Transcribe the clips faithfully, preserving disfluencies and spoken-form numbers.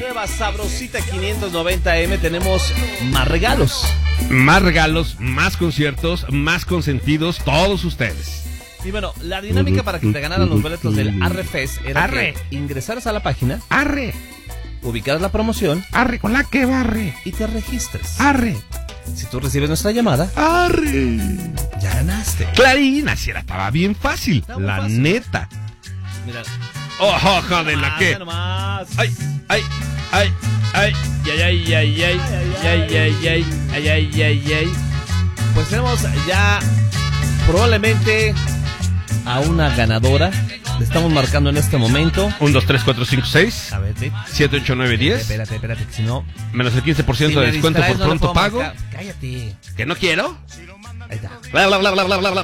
nueva Sabrosita quinientos noventa eme tenemos más regalos. Más regalos, más conciertos, más consentidos, todos ustedes. Y bueno, la dinámica para que te ganaran los boletos del Arre Fest era Arre. que ingresaras a la página, Arre, ubicaras la promoción arre con la que barre. y te registres. Arre, Si tú recibes nuestra llamada, arre. ya ganaste. Clarín, así era, estaba bien fácil, Está muy la fácil. neta. Mira, Oh, joder, de la ah, que. ya nomás. Ay, ay, ay, ay, ay, ay, ay, ay, ay, ay, ay, ay, ay, ay, ay. Pues tenemos ya probablemente a una ganadora. Le estamos marcando en este momento. Un, dos, tres, cuatro, cinco, seis, A ver, sí. siete, ocho, nueve, diez. Espérate, espérate, que si no. Menos el quince por ciento si de me descuento distraes, por no le pronto puedo pago. marcar. Cállate. ¿Que no quiero? Ahí está. Bla, bla, bla, bla, bla, bla, bla.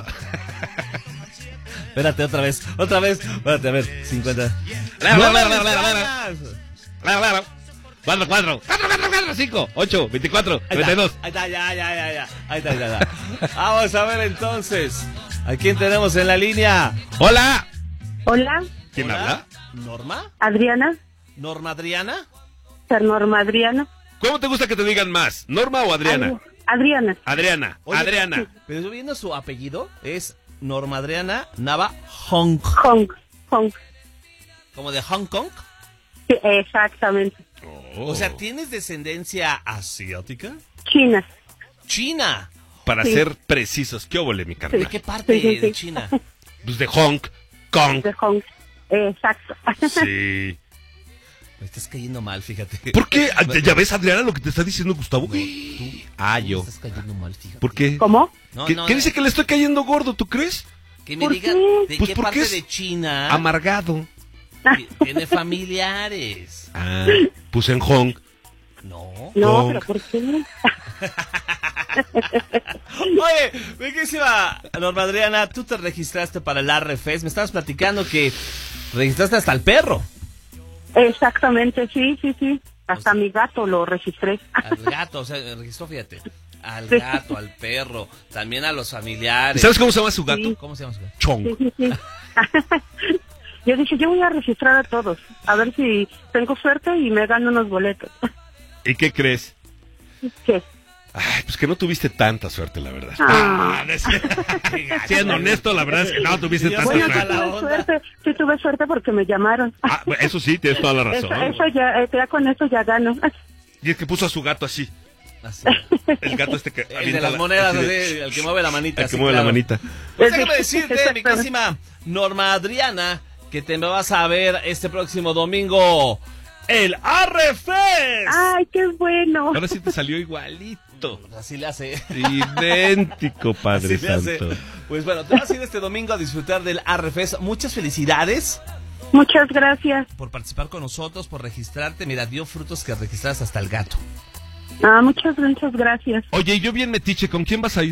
Espérate, otra vez, otra vez. Espérate, a ver, cincuenta. Bla, bla, bla, ¡No bla, me bla, bla, distraigas! Bla, bla, bla. Cuatro, cuatro, cuatro, cuatro, cuatro, cinco, ocho, veinticuatro, Ahí treinta y está, dos. ahí está, ya, ya, ya, ya. Ahí está, ahí está, ahí está. Vamos a ver entonces. ¿A quién tenemos en la línea? Hola. Hola, ¿Quién Hola, habla? ¿Norma? Adriana, ¿Norma Adriana? ser Norma Adriana. ¿Cómo te gusta que te digan más? ¿Norma o Adriana? Adri- Adriana, Adriana, Oye, Adriana. Pero yo viendo su apellido, es Norma Adriana Nava Hong. Hong, Hong. Como de Hong Kong. Sí, exactamente. Oh. O sea, ¿tienes descendencia asiática? China. China. Para sí. ser precisos, ¿qué óvole, mi ¿De carnal? qué parte Sí, sí, sí. de China? Pues de Hong Kong. De Hong. Exacto. Sí. Me estás cayendo mal, fíjate. ¿Por qué? Ah, ¿Ya ves, Adriana, lo que te está diciendo Gustavo? No, tú, Ah, tú yo. me estás cayendo mal, fíjate. ¿Por qué? ¿Cómo? No, ¿Qué, no, qué no. dice que le estoy cayendo gordo, tú crees? Que me ¿Por digan qué? de Pues qué porque parte es de China Amargado. ti- tiene familiares. Ah, puse en Hong. No. No, Hong. pero ¿por qué? Oye, riquísima Norma Adriana, tú te registraste para el Arre Fest. Me estabas platicando que registraste hasta el perro. Exactamente, sí, sí, sí. Hasta mi gato lo registré. Al gato, o sea, me registró, fíjate. Al Sí. gato, al perro, también a los familiares. ¿Sabes cómo se llama su gato? Sí. ¿Cómo se llama su gato? Chong. Sí, sí, sí. Yo dije, yo voy a registrar a todos. A ver si tengo suerte y me gano unos boletos. ¿Y qué crees? ¿Qué? Ay, pues que no tuviste tanta suerte, la verdad. Ah. no es- Siendo honesto, la verdad es que no tuviste Yo tanta soy Bueno, sí mala suerte. tuve onda. suerte, sí tuve suerte porque me llamaron. Ah, bueno, eso sí, tienes toda la Eso, razón. eso ya, eh, ya con eso ya gano. Y es que puso a su gato así. Así. El gato este que El de avienta las la- monedas, así de- así, el que mueve la manita. El que sí, mueve claro. la manita. Pues déjame decirte, mi Exacto. querísima Norma Adriana, que te vas a ver este próximo domingo el Arre Fest. Ay, qué bueno. Ahora sí te salió igualito. Así le hace. Idéntico, Padre Así le hace. Santo. Pues bueno, te vas a ir este domingo a disfrutar del Arre Fest. Muchas felicidades Muchas gracias. por participar con nosotros, por registrarte. Mira, dio frutos que registras hasta el gato. Ah, muchas, muchas gracias. Oye, y yo bien metiche, ¿con quién vas a ir?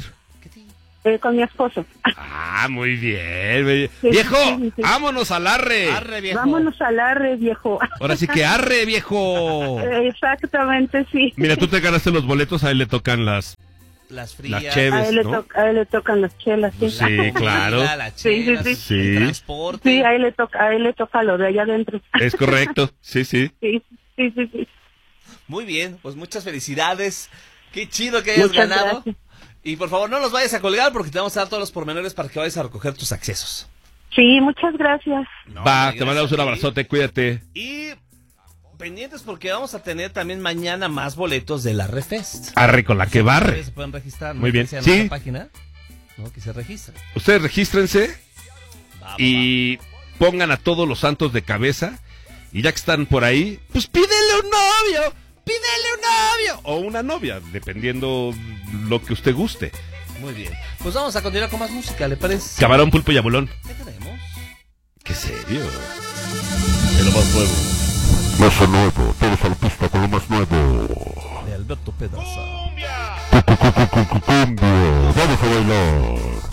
Eh, con mi esposo. Ah, muy bien. muy- Sí, Viejo, sí, sí, sí. vámonos al arre. Arre, viejo. Vámonos al arre, viejo. Ahora sí que arre, viejo. Eh, Exactamente, sí. Mira, tú te ganaste los boletos, a él le tocan las... Las frías. Las cheves. A él, le ¿no? toca, a él le tocan las chelas, sí. Sí, claro. La, la Sí, sí, chela, sí. Sí. el transporte. Sí, a él le toca, a él le toca lo de allá adentro. Es correcto, sí, sí. Sí, sí, sí, sí. Muy bien, pues muchas felicidades. Qué chido que hayas Muchas ganado. gracias. Y por favor, no los vayas a colgar porque te vamos a dar todos los pormenores para que vayas a recoger tus accesos. Sí, muchas gracias. No, Va, hombre, te mandamos un gracias a ti. abrazote, cuídate. Y pendientes porque vamos a tener también mañana más boletos de la Refest. Arre con la que barre. Ustedes se pueden registrar. ¿no? Muy bien. Que sea en Sí. nuestra página. ¿No? Que se registren. Ustedes regístrense Va, va, y pongan a todos los santos de cabeza. Y ya que están por ahí, pues pídele un novio, pídele un novio. O una novia, dependiendo lo que usted guste. va. Muy bien. Pues vamos a continuar con más música, ¿le parece? Camarón, pulpo y abulón. ¿Qué tenemos? ¿Qué serio? De lo más nuevo. Más nuevo, todos a la pista con lo más nuevo. De Alberto Pedraza. Cumbia, vamos a bailar.